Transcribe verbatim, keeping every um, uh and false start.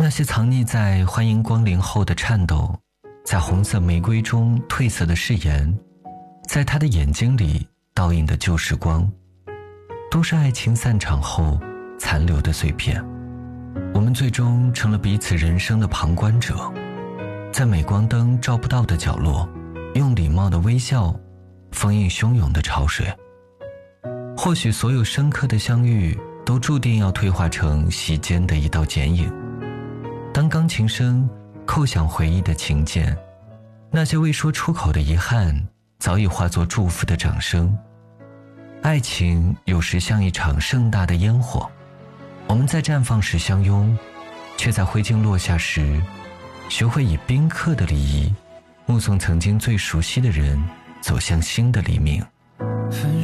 些藏匿在欢迎光临后的颤抖，在红色玫瑰中褪色的誓言，在他的眼睛里倒映的旧时光，都是爱情散场后残留的碎片。我们最终成了彼此人生的旁观者，在镁光灯照不到的角落，用礼貌的微笑封印汹涌的潮水。或许所有深刻的相遇都注定要退化成席间的一道剪影。当钢琴声叩响回忆的琴键，那些未说出口的遗憾早已化作祝福的掌声。爱情有时像一场盛大的烟火，我们在绽放时相拥，却在灰烬落下时学会以宾客的礼仪目送曾经最熟悉的人走向新的黎明。